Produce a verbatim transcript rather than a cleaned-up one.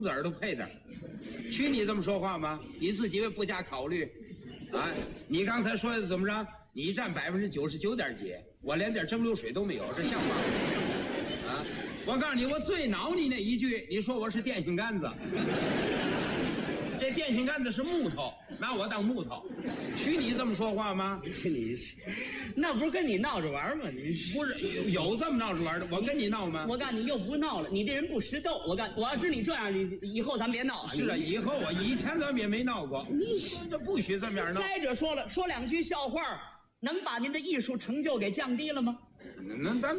子儿都配点许你这么说话吗？你自己不加考虑啊？你刚才说的怎么着？你占百分之九十九点几，我连点蒸馏水都没有，这像话吗？啊！我告诉你，我最恼你那一句，你说我是电线杆子，这电线杆子是木头，拿我当木头，许你这么说话吗？ 你是，那不是跟你闹着玩吗？你不是有有这么闹着玩的？我跟你闹吗？ 我告诉你，又不闹了。你这人不识逗。我告我要知你这样，你以后咱别闹。 是啊，以后我以前咱们也没闹过。你说这不许这么样闹。 再者说了，说两句笑话，能把您的艺术成就给降低了吗？ 那咱。